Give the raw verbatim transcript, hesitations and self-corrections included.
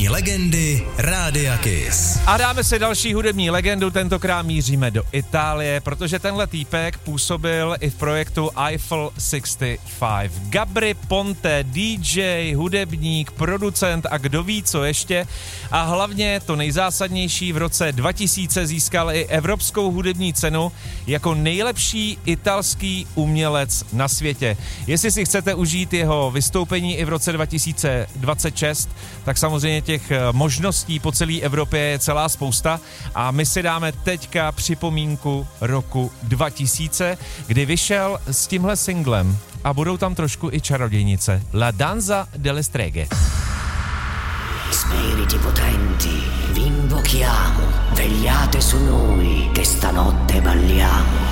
hudební legendy Rádia Kiss. A dáme si další hudební legendu, tentokrát míříme do Itálie, protože tenhle týpek působil i v projektu Eiffel šedesát pět. Gabry Ponte, D J, hudebník, producent a kdo ví co ještě. A hlavně to nejzásadnější, v roce dva tisíce získal i Evropskou hudební cenu jako nejlepší italský umělec na světě. Jestli si chcete užít jeho vystoupení i v roce dva tisíce dvacet šest, tak samozřejmě těch možností po celé Evropě je celá spousta a my si dáme teďka připomínku roku dva tisíce, kdy vyšel s tímhle singlem a budou tam trošku i čarodějnice. La danza delle streghe. Spiriti potenti, vi invochiamo, vegliate su noi che stanotte balliamo.